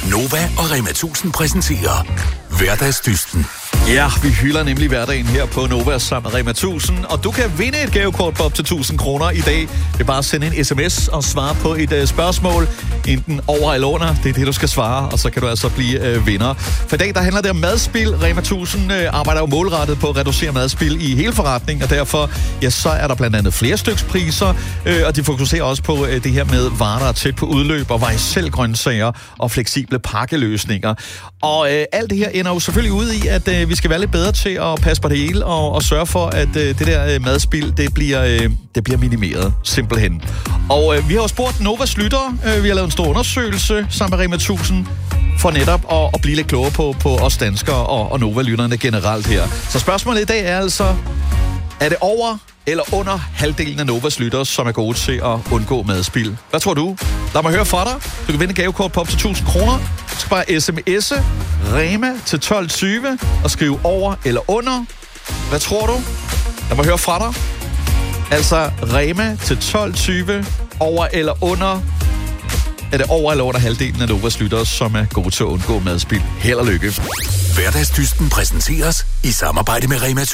Nova og Rema 1000 præsenterer Hverdagsdysten. Ja, vi hylder nemlig hverdagen her på Nova sammen med Rema 1000, og du kan vinde et gavekort på op til 1000 kroner i dag. Det er bare at sende en sms og svare på et spørgsmål, enten over eller under. Det er det, du skal svare, og så kan du altså blive vinder. For i dag, der handler det om madspild. Rema 1000 arbejder jo målrettet på at reducere madspild i hele forretningen, og derfor ja, så er der blandt andet flere stykspriser, og de fokuserer også på det her med varer, der er tæt på udløb, og vej selv grøntsager og fleksible pakkeløsninger. Og alt det her ender jo selvfølgelig ud i, at vi skal være lidt bedre til at passe på det hele og sørge for, at det der madspild, det bliver minimeret, simpelthen. Og vi har jo spurgt Novas lyttere. Vi har lavet en stor undersøgelse sammen med Rema 1000 for netop at blive lidt klogere på os danskere og Nova-lytterne generelt her. Så spørgsmålet i dag er altså, er det over eller under halvdelen af Novas lyttere, som er gode til at undgå madspild? Hvad tror du? Lad mig høre fra dig. Du kan vinde et gavekort på op til 1000 kroner. Du skal bare sms'e Rema til 1220 og skrive over eller under. Hvad tror du? Lad mig høre fra dig. Altså Rema til 1220, over eller under. Er det over eller under halvdelen af Novas lyttere, som er gode til at undgå madspild? Held og lykke. Hverdagsdysten præsenteres i samarbejde med Rema 1000.